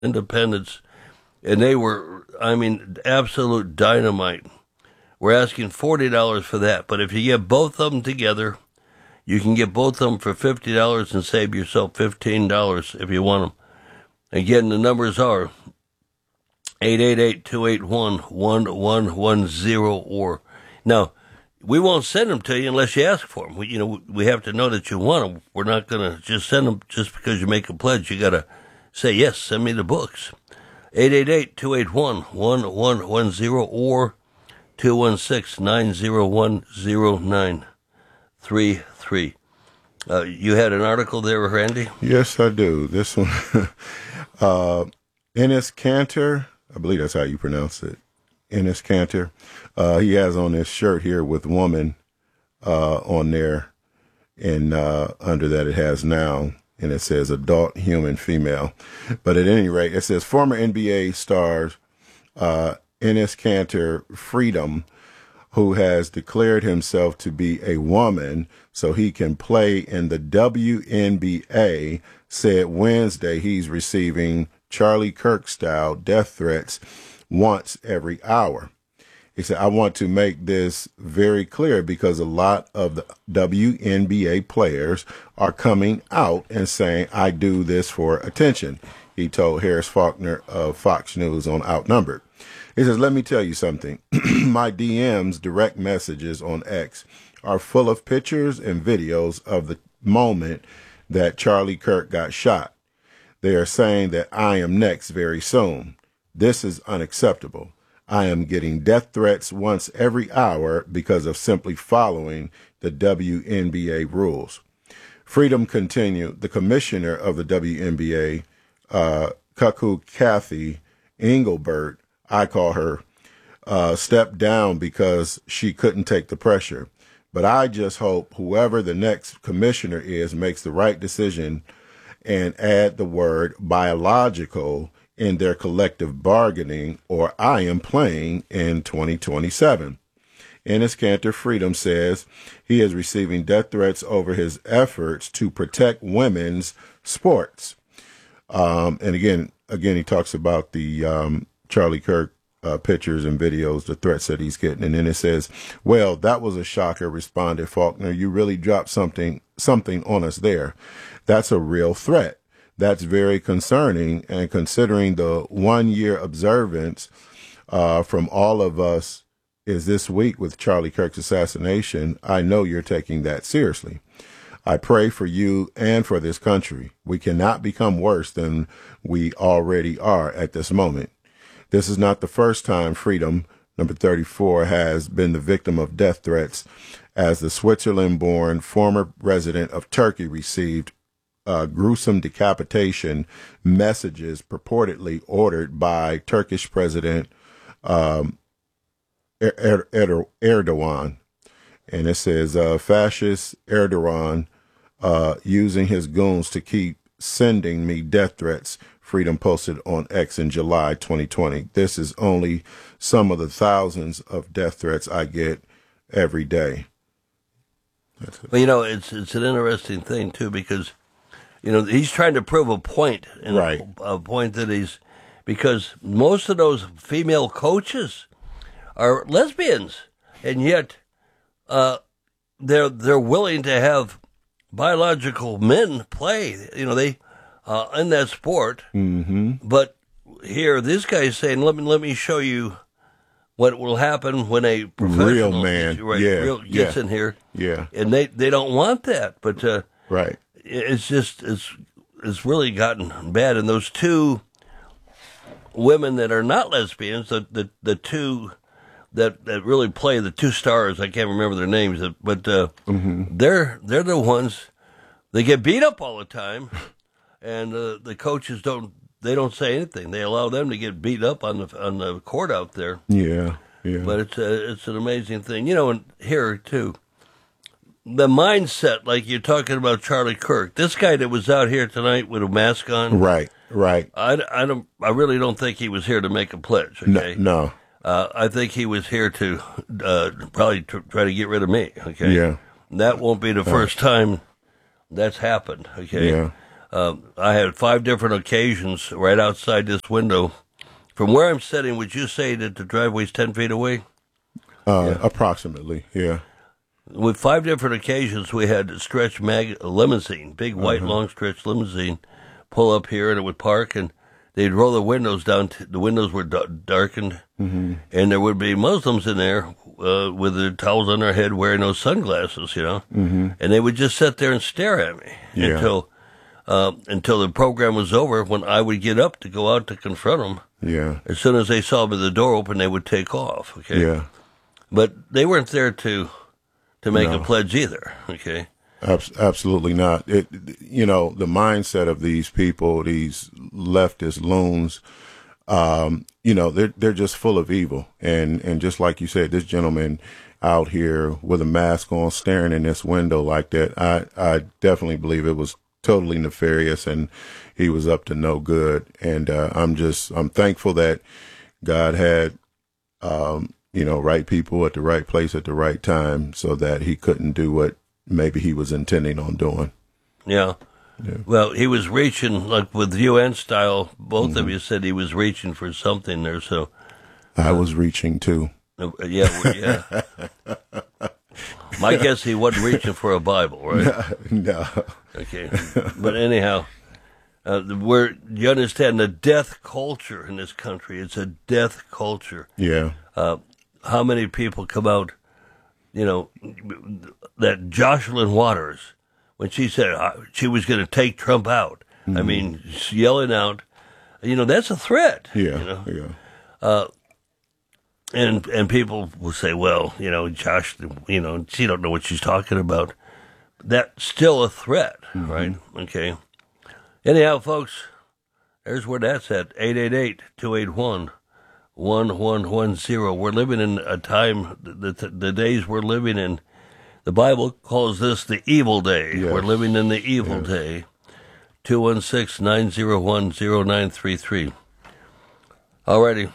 Independence, and they were, I mean, absolute dynamite. We're asking $40 for that, but if you get both of them together, you can get both of them for $50 and save yourself $15 if you want them. Again, the numbers are 888-281-1110, or now we won't send them to you unless you ask for them. We have to know that you want them. We're not going to just send them just because you make a pledge. You got to say, yes, send me the books. 888-281-1110 or 216-901-0933. You had an article there, Randy? Yes, I do. This one, Enes Kanter, I believe that's how you pronounce it. Enes Kanter. He has on this shirt here with woman on there, and under that it has noun, and it says adult human female. But at any rate, it says former NBA stars Enes Kanter Freedom, who has declared himself to be a woman so he can play in the WNBA, said Wednesday he's receiving Charlie Kirk-style death threats once every hour. He said, I want to make this very clear because a lot of the WNBA players are coming out and saying, I do this for attention, he told Harris Faulkner of Fox News on Outnumbered. He says, let me tell you something. My DMs, direct messages on X, are full of pictures and videos of the moment that Charlie Kirk got shot. They are saying that I am next very soon. This is unacceptable. I am getting death threats once every hour because of simply following the WNBA rules. Freedom continued. The commissioner of the WNBA, Cuckoo Kathy Engelbert, I call her, stepped down because she couldn't take the pressure. But I just hope whoever the next commissioner is makes the right decision and add the word biological in their collective bargaining, or I am playing in 2027. Enes Kanter Freedom says he is receiving death threats over his efforts to protect women's sports. And again, he talks about the Charlie Kirk pictures and videos, the threats that he's getting. And then it says, well, that was a shocker, responded Faulkner. You really dropped something on us there. That's a real threat. That's very concerning. And considering the 1 year observance from all of us is this week with Charlie Kirk's assassination, I know you're taking that seriously. I pray for you and for this country. We cannot become worse than we already are at this moment. This is not the first time Freedom, number 34, has been the victim of death threats, as the Switzerland-born former resident of Turkey received gruesome decapitation messages purportedly ordered by Turkish President Erdogan. And it says, fascist Erdogan using his goons to keep sending me death threats, Freedom posted on X in July 2020. This is only some of the thousands of death threats I get every day. Well, it's an interesting thing, too, because, he's trying to prove a point. And right. A point that because most of those female coaches are lesbians, and yet they're willing to have biological men play. They in that sport. Mm-hmm. But here, this guy's saying, "Let me show you what will happen when a professional real man, gets in here." Yeah, and they don't want that. But right, it's really gotten bad. And those two women that are not lesbians, the two that really play, the two stars, I can't remember their names, but they're the ones that get beat up all the time, and the coaches don't say anything. They allow them to get beat up on the court out there. Yeah. But it's an amazing thing, and here too, the mindset, like you're talking about Charlie Kirk, this guy that was out here tonight with a mask on, right. I really don't think he was here to make a pledge. Okay, no. I think he was here to probably try to get rid of me. Okay, yeah, that won't be the first time that's happened. Okay, yeah. I had 5 different occasions right outside this window. From where I'm sitting, would you say that the driveway's 10 feet away? Approximately, yeah. With 5 different occasions, we had Stretch limousine, big white long stretch limousine, pull up here, and it would park, and they'd roll the windows down. The windows were darkened, and there would be Muslims in there with their towels on their head, wearing those sunglasses, and they would just sit there and stare at me until the program was over, when I would get up to go out to confront them. Yeah. As soon as they saw me the door open, they would take off. Okay. Yeah. But they weren't there to make a pledge either. Okay. Absolutely not. The mindset of these people, these leftist loons, they're just full of evil. And just like you said, this gentleman out here with a mask on, staring in this window like that, I definitely believe it was totally nefarious, and he was up to no good. And I'm thankful that God had right people at the right place at the right time, so that he couldn't do what maybe he was intending on doing. Yeah. Well, he was reaching, like with UN style. Both of you said he was reaching for something there. So I was reaching too. Yeah. My guess, he wasn't reaching for a Bible, right? No. Okay. But anyhow, you understand the death culture in this country. It's a death culture. Yeah. How many people come out, that Jocelyn Waters, when she said she was going to take Trump out, I mean, yelling out, that's a threat. Yeah. And people will say, well, Josh, she don't know what she's talking about. That's still a threat, right? Okay. Anyhow, folks, there's where that's at, 888-281-1110. We're living in a time, the days we're living in, the Bible calls this the evil day. Yes. We're living in the evil day. 216-901-0933. Alrighty.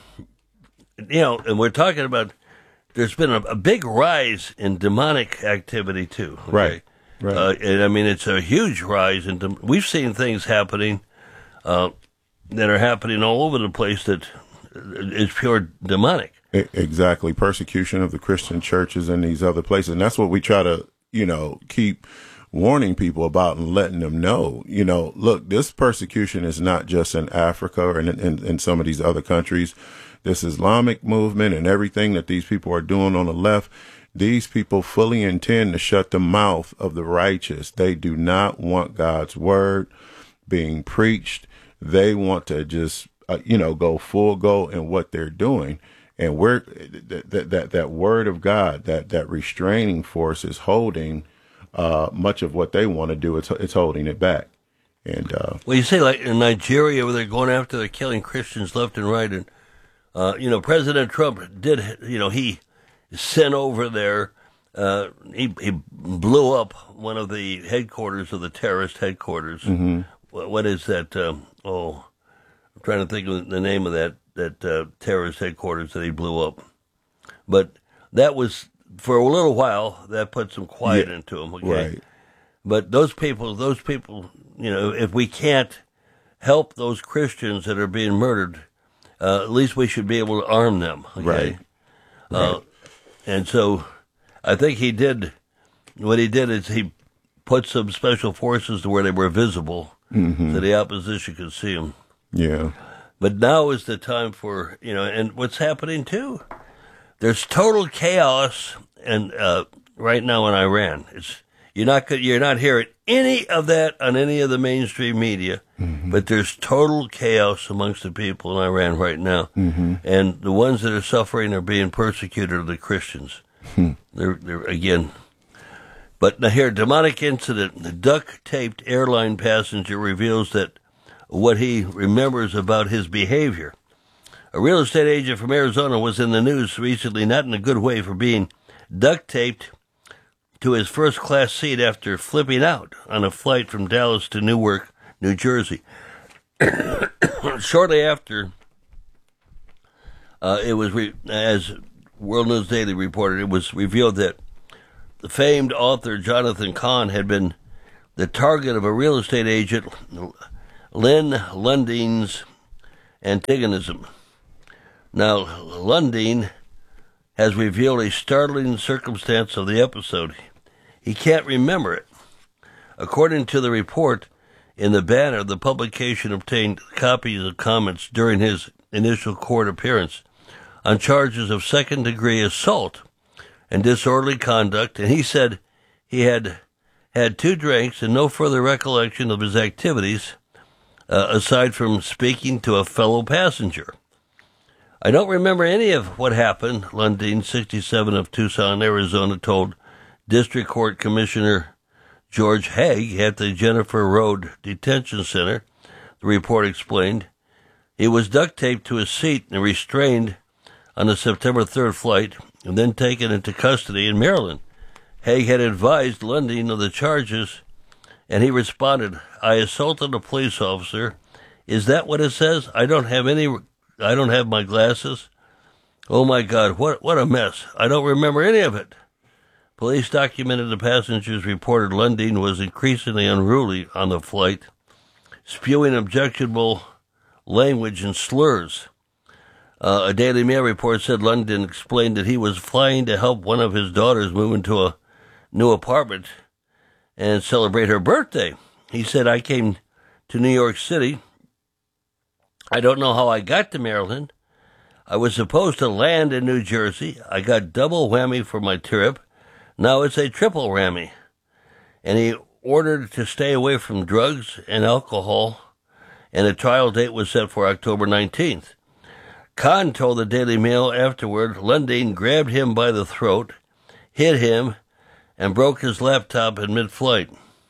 And we're talking about, there's been a big rise in demonic activity too. Okay? Right. And I mean, it's a huge rise. We've seen things happening that are happening all over the place that is pure demonic. Exactly. Persecution of the Christian churches in these other places. And that's what we try to, keep warning people about and letting them know. Look, this persecution is not just in Africa or in some of these other countries. This Islamic movement and everything that these people are doing on the left, these people fully intend to shut the mouth of the righteous. They do not want God's word being preached. They want to just, go full go in what they're doing. And we're that word of God, that restraining force is holding much of what they want to do. It's holding it back. And well, you say like in Nigeria, where they're going after, they're killing Christians left and right, and President Trump did, he sent over there. He blew up one of the headquarters of the terrorist headquarters. Mm-hmm. What is that? I'm trying to think of the name of that terrorist headquarters that he blew up. But that was, for a little while, that put some quiet into him. Okay? Right. But those people, if we can't help those Christians that are being murdered, at least we should be able to arm them. Okay? Right. And so I think what he did is he put some special forces to where they were visible so the opposition could see them. Yeah. But now is the time for, and what's happening too, there's total chaos and right now in Iran. You're not hearing any of that on any of the mainstream media, but there's total chaos amongst the people in Iran right now. And the ones that are suffering are being persecuted are the Christians. They're again. But now here, demonic incident. The duct-taped airline passenger reveals that what he remembers about his behavior. A real estate agent from Arizona was in the news recently, not in a good way, for being duct-taped to his first-class seat after flipping out on a flight from Dallas to Newark, New Jersey. Shortly after, it was, as World News Daily reported, it was revealed that the famed author Jonathan Cahn had been the target of a real estate agent, Lynn Lundeen's antagonism. Now, Lundeen has revealed a startling circumstance of the episode. He can't remember it. According to the report in the Banner, the publication obtained copies of comments during his initial court appearance on charges of second-degree assault and disorderly conduct, and he said he had had 2 drinks and no further recollection of his activities aside from speaking to a fellow passenger. I don't remember any of what happened, Lundeen, 67, of Tucson, Arizona, told District Court Commissioner George Haig at the Jennifer Road Detention Center. The report explained he was duct-taped to his seat and restrained on the September 3rd flight and then taken into custody in Maryland. Haig had advised Lundeen of the charges, and he responded, "I assaulted a police officer. Is that what it says? I don't have my glasses. Oh my God, what a mess. I don't remember any of it." Police documented the passengers reported Lundeen was increasingly unruly on the flight, spewing objectionable language and slurs. A Daily Mail report said Lundeen explained that he was flying to help one of his daughters move into a new apartment and celebrate her birthday. He said, "I came to New York City. I don't know how I got to Maryland. I was supposed to land in New Jersey. I got double whammy for my trip. Now it's a triple whammy." And he ordered to stay away from drugs and alcohol, and a trial date was set for October 19th. Khan told the Daily Mail afterward Lundeen grabbed him by the throat, hit him, and broke his laptop in mid-flight.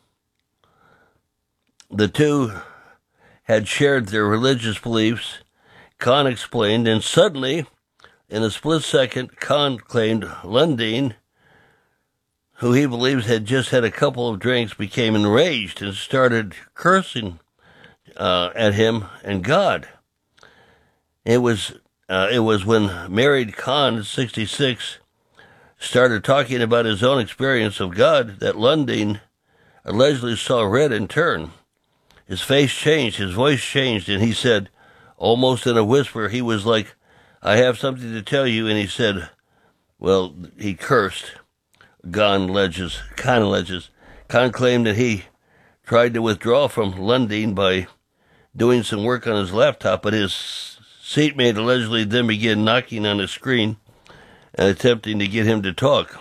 The two had shared their religious beliefs, Khan explained, and suddenly, in a split second, Khan claimed Lundeen, who he believes had just had a couple of drinks, became enraged and started cursing at him and God. It was when married Khan, 66, started talking about his own experience of God that Lundeen allegedly saw red in turn. His face changed, his voice changed, and he said, almost in a whisper, he was like, "I have something to tell you," and he said, well, he cursed. Khan alleges. Khan claimed that he tried to withdraw from Lundeen by doing some work on his laptop, but his seatmate allegedly then began knocking on his screen and attempting to get him to talk.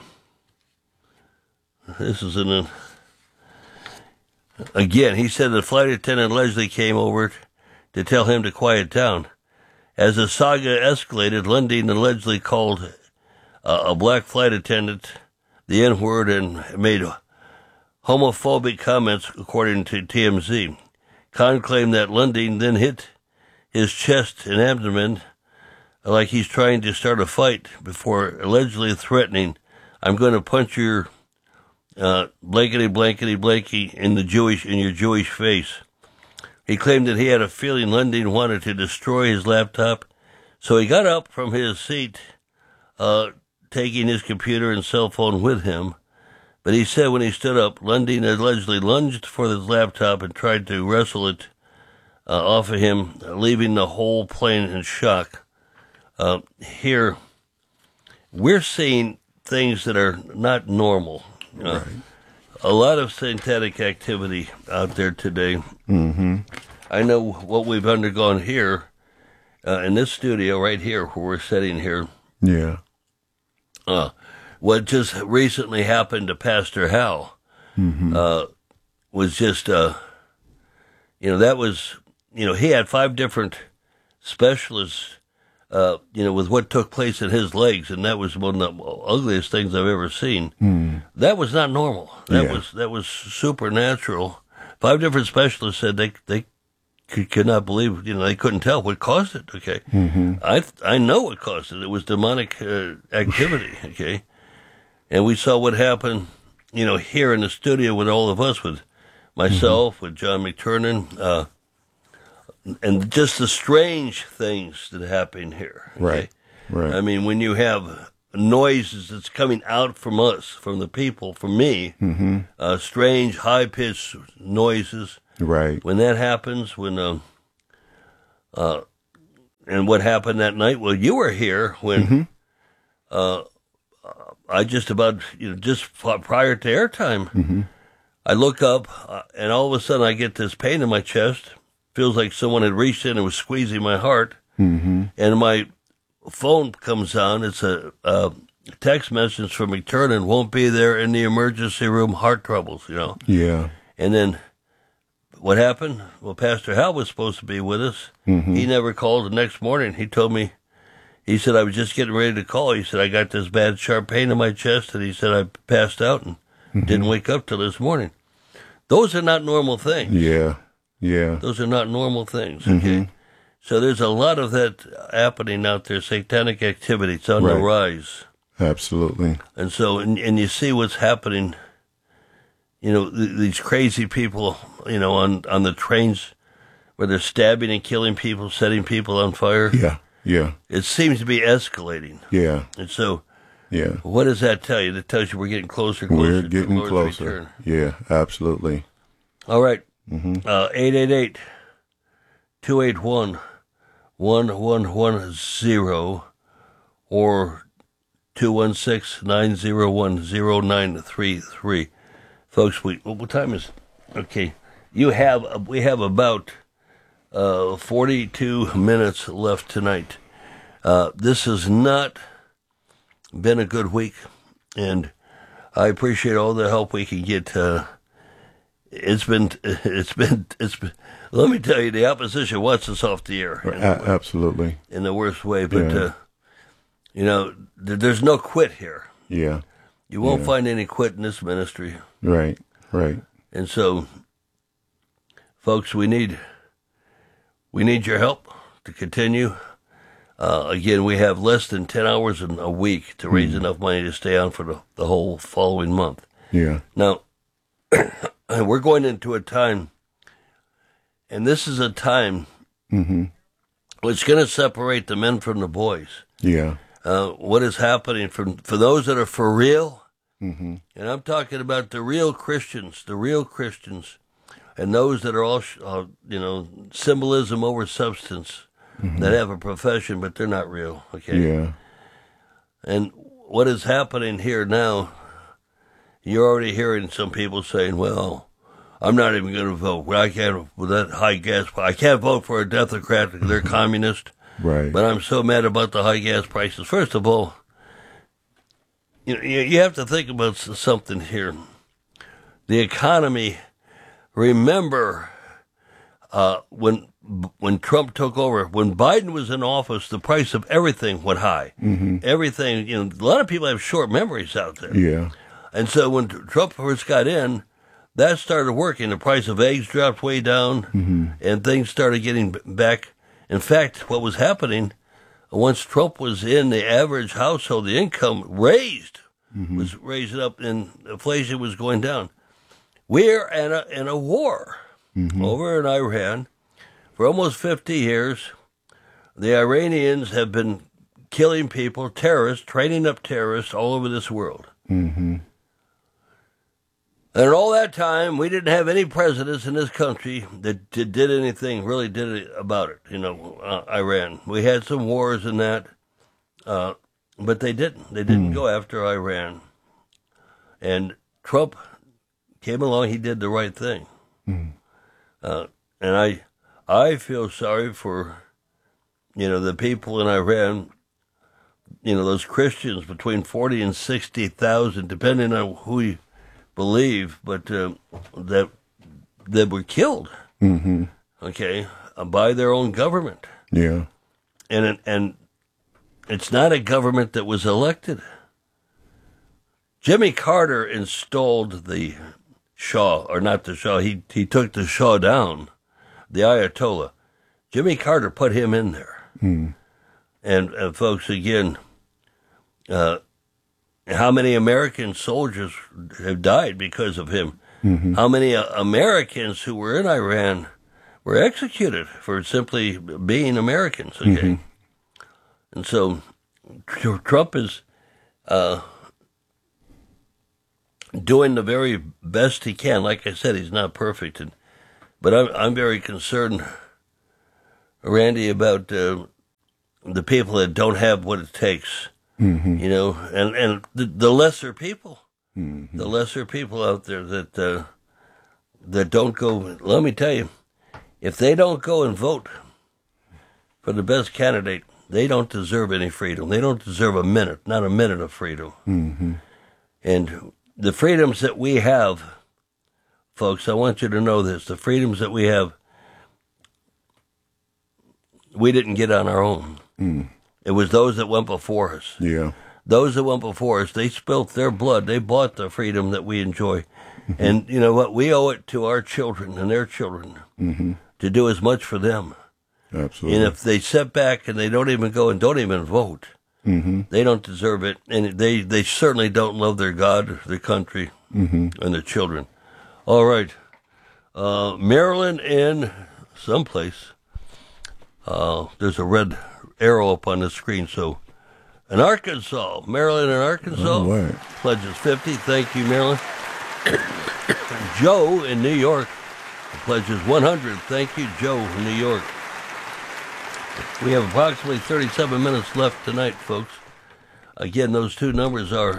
This is again, he said the flight attendant allegedly came over to tell him to quiet down. As the saga escalated, Lundeen allegedly called a black flight attendant the N-word and made homophobic comments, according to TMZ. Khan claimed that Lundeen then hit his chest and abdomen like he's trying to start a fight before allegedly threatening, "I'm going to punch your blankety blanky in your Jewish face." He claimed that he had a feeling Lundeen wanted to destroy his laptop, so he got up from his seat, taking his computer and cell phone with him. But he said when he stood up, Lundeen allegedly lunged for his laptop and tried to wrestle it off of him, leaving the whole plane in shock. Here, we're seeing things that are not normal. Right. A lot of satanic activity out there today. Mm-hmm. I know what we've undergone here in this studio right here where we're sitting here. Yeah. What just recently happened to Pastor Hal was just, that was, he had 5 different specialists, with what took place in his legs, and that was one of the ugliest things I've ever seen. Mm. That was not normal. That was supernatural. 5 different specialists said they could not believe, they couldn't tell what caused it. Okay, I know what caused it. It was demonic activity. Okay, and we saw what happened, here in the studio with all of us, with myself, with John McTurnan. And just the strange things that happen here. Okay? Right. I mean, when you have noises that's coming out from us, from the people, from me, strange, high-pitched noises. Right. When that happens, and what happened that night? Well, you were here when I just about, just prior to airtime, I look up, and all of a sudden I get this pain in my chest. Feels like someone had reached in and was squeezing my heart. And my phone comes on. It's a text message from McTurnan, won't be there in the emergency room, heart troubles, Yeah. And then what happened? Well, Pastor Hal was supposed to be with us. He never called the next morning. He told me, he said, I was just getting ready to call. He said, I got this bad, sharp pain in my chest, and he said, I passed out and didn't wake up till this morning. Those are not normal things. Yeah. Yeah. Those are not normal things, okay? So there's a lot of that happening out there, satanic activity. It's on the rise. Absolutely. And so, and you see what's happening, these crazy people, on the trains where they're stabbing and killing people, setting people on fire. Yeah. Yeah. It seems to be escalating. Yeah. And so, yeah. What does that tell you? That tells you we're getting closer We're to getting the Lord's closer. return. Yeah, absolutely. All right. 888-281-1110 or 216-901-0933. Folks, what time is it? Okay. We have about 42 minutes left tonight. This has not been a good week, and I appreciate all the help we can get. It's been. Let me tell you, the opposition wants us off the air. Absolutely. In the worst way, but there's no quit here. Yeah. You won't find any quit in this ministry. Right. Right. And so, folks, we need your help to continue. Again, we have less than 10 hours in a week to raise enough money to stay on for the whole following month. Yeah. Now, we're going into a time, and this is a time it's going to separate the men from the boys. Yeah. What is happening for those that are for real, and I'm talking about the real Christians, and those that are all, symbolism over substance, that have a profession, but they're not real, okay? Yeah. And what is happening here now, you're already hearing some people saying, well, I'm not even going to vote. I can't, with that high gas, I can't vote for a Democrat because they're communist. Right. But I'm so mad about the high gas prices. First of all, you have to think about something here. The economy, remember, when Trump took over, when Biden was in office, the price of everything went high. Everything, a lot of people have short memories out there. Yeah. And so when Trump first got in, that started working. The price of eggs dropped way down, and things started getting back. In fact, what was happening, once Trump was in, the average household, the income was raising up, and inflation was going down. We're in a war over in Iran. For almost 50 years, the Iranians have been killing people, terrorists, training up terrorists all over this world. And all that time, we didn't have any presidents in this country that did anything, really did it about it, Iran. We had some wars and that, but they didn't. They didn't go after Iran. And Trump came along, he did the right thing. And I feel sorry for, the people in Iran, those Christians, between 40 and 60,000, depending on who you believe, but that were killed, okay, by their own government. Yeah. And it's not a government that was elected. Jimmy Carter installed the Shah, or not the Shah, he took the Shah down, the Ayatollah. Jimmy Carter put him in there. And folks, again, how many American soldiers have died because of him? How many Americans who were in Iran were executed for simply being Americans, okay? And so Trump is doing the very best he can. Like I said, he's not perfect, but I'm very concerned, Randy, about the people that don't have what it takes. Mm-hmm. You know, and the lesser people, mm-hmm. the lesser people out there that don't go. Let me tell you, if they don't go and vote for the best candidate, they don't deserve any freedom. They don't deserve not a minute of freedom. Mm-hmm. And the freedoms that we have, folks, I want you to know this: the freedoms that we have, we didn't get on our own. Mm. It was those that went before us. Yeah. Those that went before us, they spilt their blood. They bought the freedom that we enjoy. Mm-hmm. And you know what? We owe it to our children and their children mm-hmm. to do as much for them. Absolutely. And if they sit back and they don't even go and don't even vote, mm-hmm. they don't deserve it. And they certainly don't love their God, their country, mm-hmm. and their children. All right. Maryland and someplace, there's a red arrow up on the screen. So, in Arkansas, Maryland and Arkansas, right. pledges 50. Thank you, Maryland. Joe in New York pledges 100. Thank you, Joe in New York. We have approximately 37 minutes left tonight, folks. Again, those two numbers are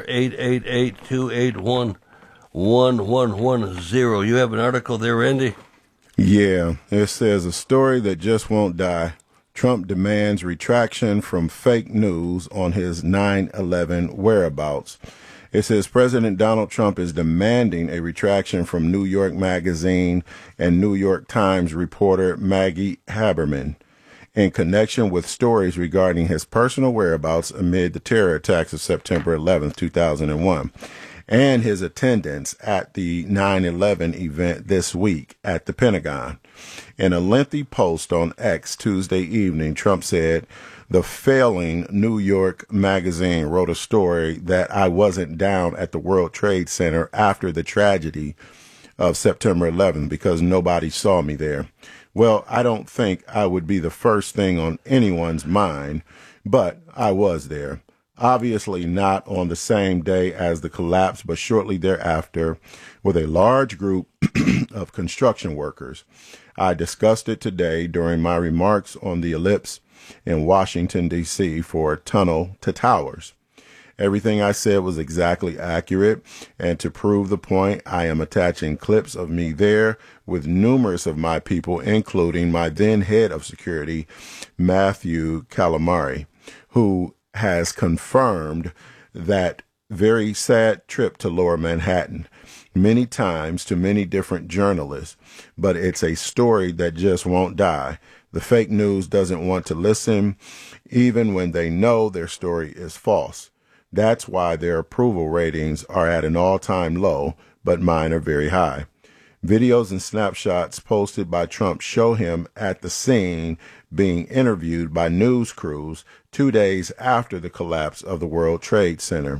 888-281-1110. You have an article there, Randy? Yeah, it says a story that just won't die. Trump demands retraction from fake news on his 9/11 whereabouts. It says President Donald Trump is demanding a retraction from New York Magazine and New York Times reporter Maggie Haberman in connection with stories regarding his personal whereabouts amid the terror attacks of September 11, 2001, and his attendance at the 9/11 event this week at the Pentagon. In a lengthy post on X Tuesday evening, Trump said, "The failing New York Magazine wrote a story that I wasn't down at the World Trade Center after the tragedy of September 11 because nobody saw me there. Well, I don't think I would be the first thing on anyone's mind, but I was there. Obviously not on the same day as the collapse, but shortly thereafter with a large group of construction workers. I discussed it today during my remarks on the ellipse in Washington, D.C. for Tunnel to Towers. Everything I said was exactly accurate, and to prove the point, I am attaching clips of me there with numerous of my people, including my then head of security, Matthew Calamari, who has confirmed that very sad trip to Lower Manhattan many times to many different journalists, but it's a story that just won't die. The fake news doesn't want to listen, even when they know their story is false. That's why their approval ratings are at an all-time low, but mine are very high. Videos and snapshots posted by Trump show him at the scene being interviewed by news crews 2 days after the collapse of the World Trade Center.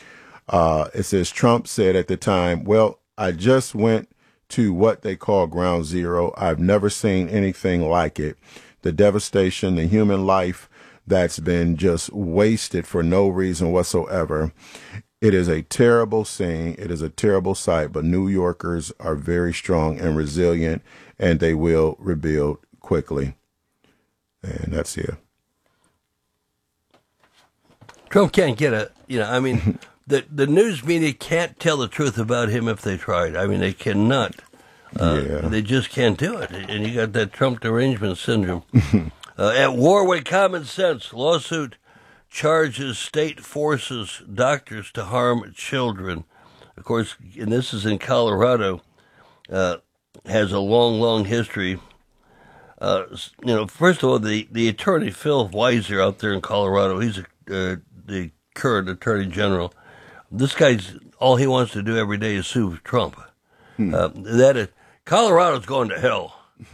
It says Trump said at the time, "Well, I just went to what they call ground zero. I've never seen anything like it. The devastation, the human life that's been just wasted for no reason whatsoever. It is a terrible scene. It is a terrible sight, but New Yorkers are very strong and resilient, and they will rebuild quickly." And that's it. Trump can't get the news media can't tell the truth about him if they tried. I mean, they cannot. They just can't do it. And you got that Trump derangement syndrome. At war with common sense, lawsuit charges state forces doctors to harm children. Of course, and this is in Colorado, has a long, long history. First of all, the attorney, Phil Weiser, out there in Colorado, he's the current attorney general. This guy's, all he wants to do every day is sue Trump. Colorado's going to hell.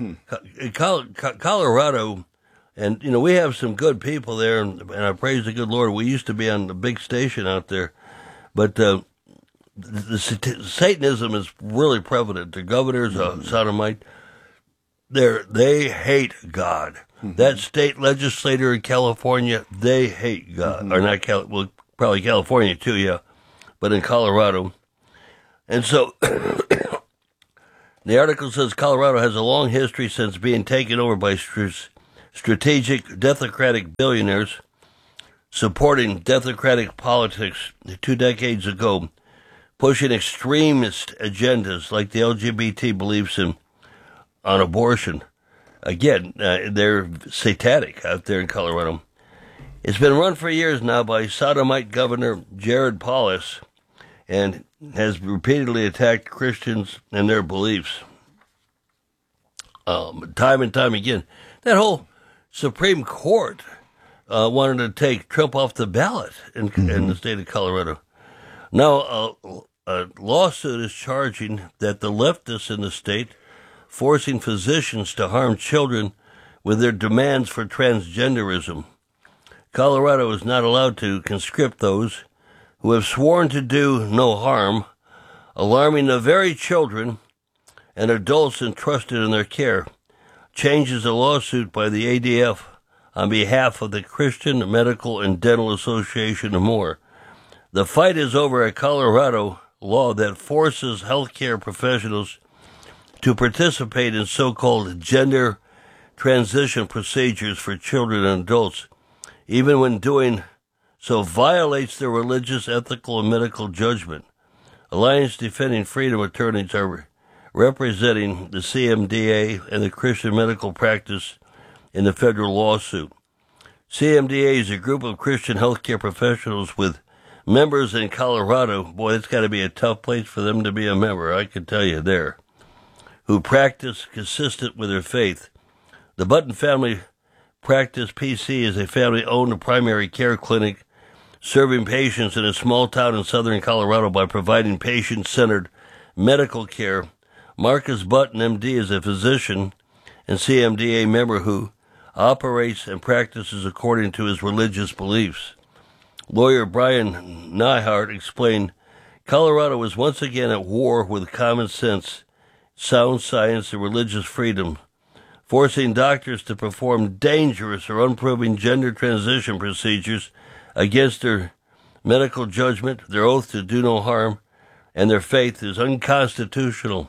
Colorado, and, we have some good people there, and I praise the good Lord. We used to be on the big station out there, but the Satanism is really prevalent. The governor's a sodomite. They hate God. That state legislator in California, they hate God. Or not Probably California too, yeah, but in Colorado. And so the article says Colorado has a long history since being taken over by strategic Democratic billionaires supporting Democratic politics 2 decades ago, pushing extremist agendas like the LGBT beliefs on abortion. Again, they're satanic out there in Colorado. It's been run for years now by sodomite Governor Jared Polis and has repeatedly attacked Christians and their beliefs. Time and time again. That whole Supreme Court wanted to take Trump off the ballot in the state of Colorado. Now, a lawsuit is charging that the leftists in the state forcing physicians to harm children with their demands for transgenderism. Colorado is not allowed to conscript those who have sworn to do no harm, alarming the very children and adults entrusted in their care. Changes a lawsuit by the ADF on behalf of the Christian Medical and Dental Association and more. The fight is over a Colorado law that forces healthcare professionals to participate in so-called gender transition procedures for children and adults, even when doing so violates their religious, ethical, and medical judgment. Alliance Defending Freedom attorneys are representing the CMDA and the Christian medical practice in the federal lawsuit. CMDA is a group of Christian healthcare professionals with members in Colorado. Boy, it's got to be a tough place for them to be a member, I can tell you there, who practice consistent with their faith. The Button Family Practice PC is a family-owned primary care clinic serving patients in a small town in southern Colorado by providing patient-centered medical care. Marcus Button, MD, is a physician and CMDA member who operates and practices according to his religious beliefs. Lawyer Brian Nyhart explained, Colorado is once again at war with common sense, sound science, and religious freedom, forcing doctors to perform dangerous or unproven gender transition procedures against their medical judgment. Their oath to do no harm and their faith is unconstitutional.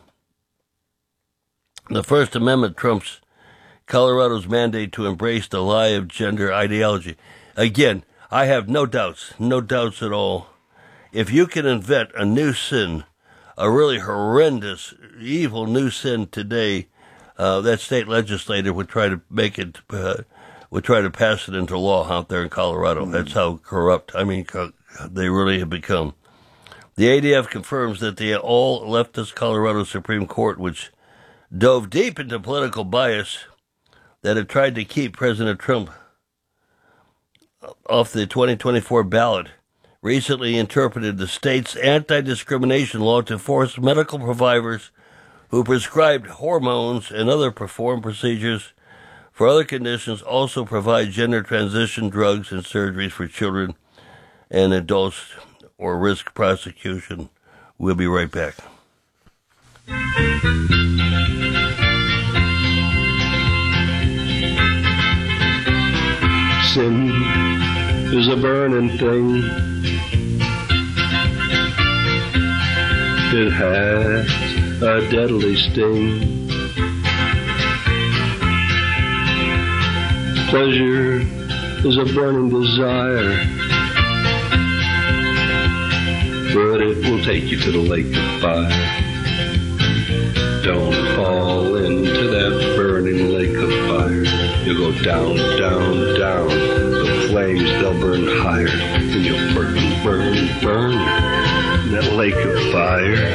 The First Amendment trumps Colorado's mandate to embrace the lie of gender ideology. Again, I have no doubts at all. If you can invent a new sin, a really horrendous, evil new sin today, that state legislator would try to make it, would try to pass it into law out there in Colorado. That's how corrupt, they really have become. The ADF confirms that the all-leftist Colorado Supreme Court, which dove deep into political bias, that had tried to keep President Trump off the 2024 ballot, recently interpreted the state's anti-discrimination law to force medical providers who prescribed hormones and other perform procedures for other conditions also provide gender transition drugs and surgeries for children and adults or risk prosecution. We'll be right back. Sin is a burning thing. It has a deadly sting. Pleasure is a burning desire, but it will take you to the lake of fire. Don't fall into that burning lake of fire. You'll go down, down, down. The flames, they'll burn higher. And you'll burn, burn, burn in that lake of fire.